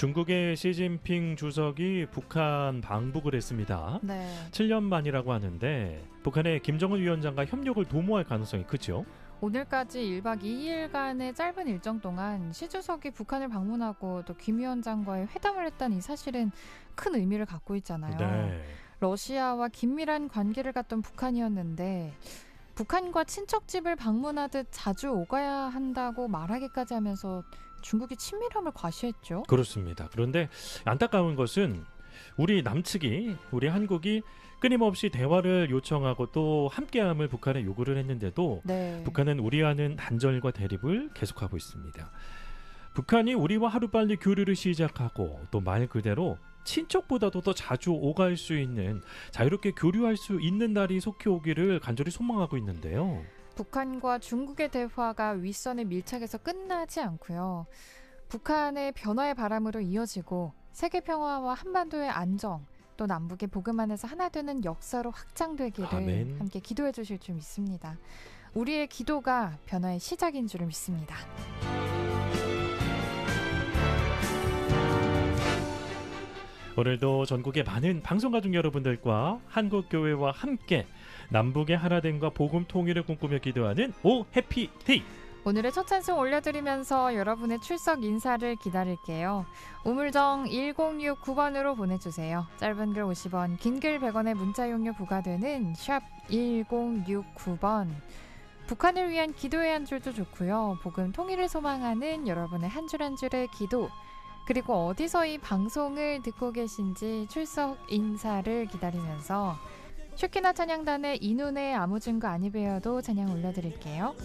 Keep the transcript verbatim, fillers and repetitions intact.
중국의 시진핑 주석이 북한 방북을 했습니다. 네. 칠 년 만이라고 하는데 북한의 김정은 위원장과 협력을 도모할 가능성이 크죠. 오늘까지 일박 이일간의 짧은 일정 동안 시 주석이 북한을 방문하고 또 김 위원장과의 회담을 했다는 이 사실은 큰 의미를 갖고 있잖아요. 네. 러시아와 긴밀한 관계를 갖던 북한이었는데 북한과 친척집을 방문하듯 자주 오가야 한다고 말하기까지 하면서 중국이 친밀함을 과시했죠. 그렇습니다. 그런데 안타까운 것은 우리 남측이, 우리 한국이 끊임없이 대화를 요청하고 또 함께함을 북한에 요구를 했는데도 네. 북한은 우리와는 단절과 대립을 계속하고 있습니다. 북한이 우리와 하루빨리 교류를 시작하고 또 말 그대로 친척보다도 더 자주 오갈 수 있는, 자유롭게 교류할 수 있는 날이 속히 오기를 간절히 소망하고 있는데요. 북한과 중국의 대화가 윗선에 밀착해서 끝나지 않고요. 북한의 변화의 바람으로 이어지고 세계 평화와 한반도의 안정, 또 남북의 보금 안에서 하나 되는 역사로 확장되기를 아멘. 함께 기도해 주실 줄 믿습니다. 우리의 기도가 변화의 시작인 줄을 믿습니다. 오늘도 전국의 많은 방송가족 여러분들과 한국교회와 함께 남북의 하나됨과 복음 통일을 꿈꾸며 기도하는 오 해피데이. 오늘의 첫 찬송 올려드리면서 여러분의 출석 인사를 기다릴게요. 우물정 일공육구 번으로 보내주세요. 짧은 글 오십 원, 긴 글 백 원의 문자 용료 부과되는 샵 일공육구 번. 북한을 위한 기도의 한 줄도 좋고요. 복음 통일을 소망하는 여러분의 한 줄 한 줄의 기도, 그리고 어디서 이 방송을 듣고 계신지 출석 인사를 기다리면서 슈키나 찬양단의 이 눈에 아무 증거 아니 베어도 찬양 올려드릴게요.